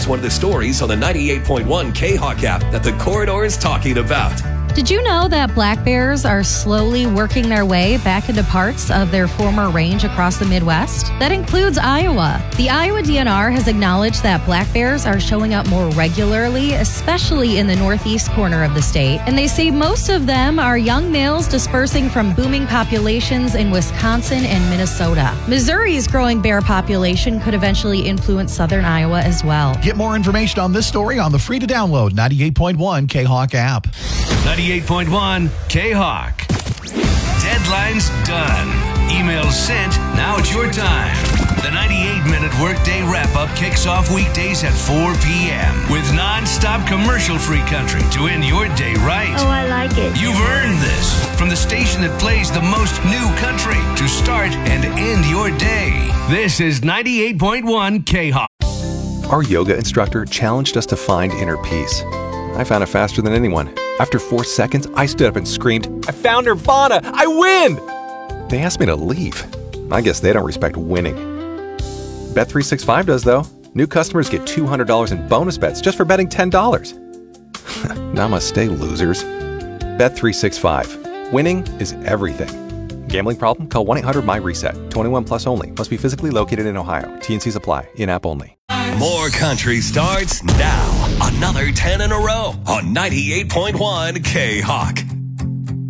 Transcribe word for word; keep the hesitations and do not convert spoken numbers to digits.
Here's one of the stories on the ninety-eight point one K-Hawk app that the Corridor is talking about. Did you know that black bears are slowly working their way back into parts of their former range across the Midwest? That includes Iowa. The Iowa D N R has acknowledged that black bears are showing up more regularly, especially in the northeast corner of the state. And they say most of them are young males dispersing from booming populations in Wisconsin and Minnesota. Missouri's growing bear population could eventually influence southern Iowa as well. Get more information on this story on the free-to-download ninety-eight point one K-Hawk app. ninety-eight point one K-Hawk. Deadline's done. Emails sent. Now it's your time. The ninety-eight minute workday wrap-up kicks off weekdays at four p.m. with non-stop commercial-free country to end your day right. Oh, I like it. You've earned this from the station that plays the most new country to start and end your day. This is ninety-eight point one K-Hawk. Our yoga instructor challenged us to find inner peace. I found it faster than anyone. After four seconds, I stood up and screamed, "I found Nirvana! I win!" They asked me to leave. I guess they don't respect winning. Bet three sixty-five does, though. New customers get two hundred dollars in bonus bets just for betting ten dollars. Namaste, losers. Bet three sixty-five. Winning is everything. Gambling problem? Call one eight hundred my reset. twenty-one plus only. Must be physically located in Ohio. T and Cs apply. In-app only. More country starts now. Another ten in a row on ninety-eight point one K-Hawk.